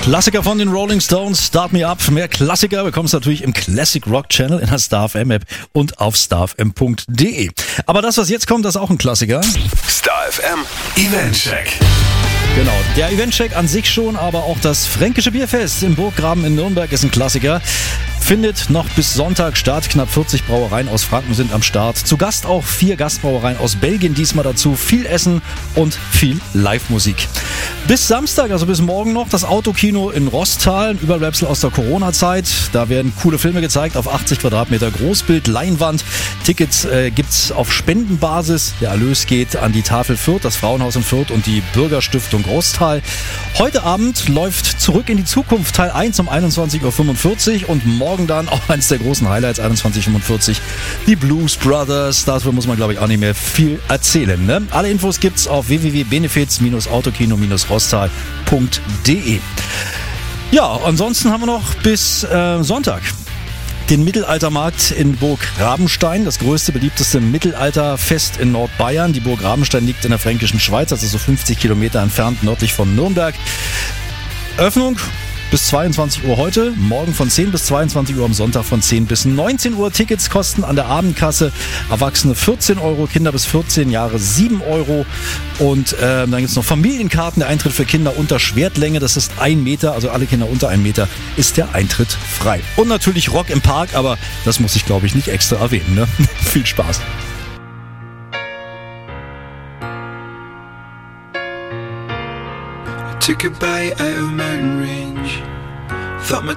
Klassiker von den Rolling Stones, Start Me Up. Mehr Klassiker bekommst du natürlich im Classic Rock Channel in der Star FM App und auf starfm.de. Aber das, was jetzt kommt, das ist auch ein Klassiker. Star FM Eventcheck. Genau, der Eventcheck an sich schon, aber auch das Fränkische Bierfest im Burggraben in Nürnberg ist ein Klassiker. Findet noch bis Sonntag statt. Knapp 40 Brauereien aus Franken sind am Start. Zu Gast auch 4 Gastbrauereien aus Belgien diesmal dazu. Viel Essen und viel Live-Musik. Bis Samstag, also bis morgen noch, das Autokino in Rostal. Ein Überbleibsel aus der Corona-Zeit. Da werden coole Filme gezeigt auf 80 Quadratmeter Großbild, Leinwand. Tickets gibt's auf Spendenbasis. Der Erlös geht an die Tafel Fürth, das Frauenhaus in Fürth und die Bürgerstiftung Rostal. Heute Abend läuft Zurück in die Zukunft Teil 1 um 21.45 Uhr und morgen dann auch eines der großen Highlights, 21.45 Uhr, die Blues Brothers. Darüber muss man, glaube ich, auch nicht mehr viel erzählen. Ne? Alle Infos gibt's auf www.benefiz-autokino-rostal.de. Ja, ansonsten haben wir noch bis Sonntag den Mittelaltermarkt in Burg Rabenstein, das größte, beliebteste Mittelalterfest in Nordbayern. Die Burg Rabenstein liegt in der Fränkischen Schweiz, also so 50 Kilometer entfernt nördlich von Nürnberg. Öffnung bis 22 Uhr heute, morgen von 10 bis 22 Uhr, am Sonntag von 10 bis 19 Uhr. Tickets kosten an der Abendkasse Erwachsene 14 Euro, Kinder bis 14 Jahre 7 Euro. Und dann gibt es noch Familienkarten. Der Eintritt für Kinder unter Schwertlänge, das ist 1 Meter, also alle Kinder unter 1 Meter, ist der Eintritt frei. Und natürlich Rock im Park, aber das muss ich, glaube ich, nicht extra erwähnen. Ne? Viel Spaß. Took a bite out of a mountain range. Thought my